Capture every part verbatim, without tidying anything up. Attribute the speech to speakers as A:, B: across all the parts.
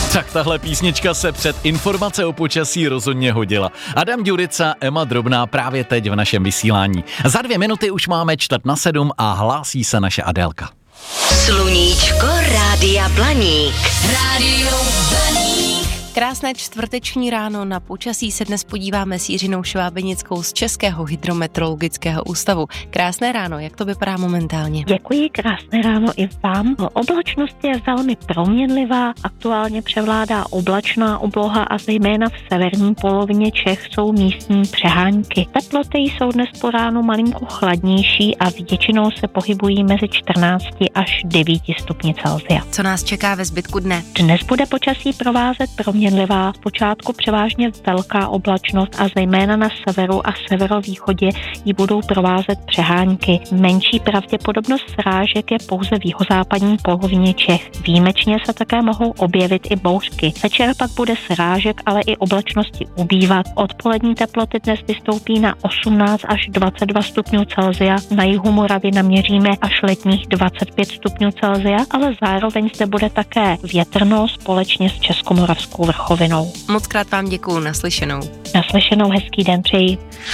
A: Tak tahle písnička se před informace o počasí rozhodně hodila. Adam Ďurica, Emma Drobná právě teď v našem vysílání. Za dvě minuty už máme čtvrt na sedm a hlásí se naše Adélka.
B: Sluníčko Rádia Blaník. Rádio Blaník.
C: Krásné čtvrteční ráno, na počasí se dnes podíváme s Jiřinou Švábenickou z Českého hydrometeorologického ústavu. Krásné ráno, jak to vypadá momentálně?
D: Děkuji, krásné ráno i vám. Oblačnost je velmi proměnlivá, aktuálně převládá oblačná obloha a zejména v severní polovině Čech jsou místní přehánky. Teploty jsou dnes po ránu malinko chladnější a většinou se pohybují mezi čtrnácti až devíti stupni Celsia.
C: Co nás čeká ve zbytku dne?
D: Dnes bude počasí provázet proměnlivá. Zpočátku převážně velká oblačnost a zejména na severu a severovýchodě ji budou provázet přehánky. Menší pravděpodobnost srážek je pouze v jihozápadní polovině Čech. Výjimečně se také mohou objevit i bouřky. Večer pak bude srážek, ale i oblačnosti ubývat. Odpolední teploty dnes vystoupí na osmnáct až dvacet dva stupňů Celsia. Na jihu Moravy naměříme až letních dvacet pět stupňů Celsia, ale zároveň zde bude také větrno společně s Českomoravskou vrchovinou.
C: Moc krát vám děkuju, naslyšenou.
D: Naslyšenou, hezký den přeji.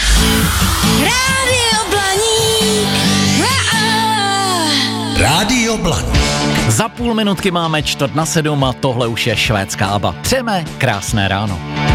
B: Rádio Blaník.
A: Rádio Blaník. Za půl minutky máme čtvrt na sedm a tohle už je švédská ABBA. Přejeme krásné ráno.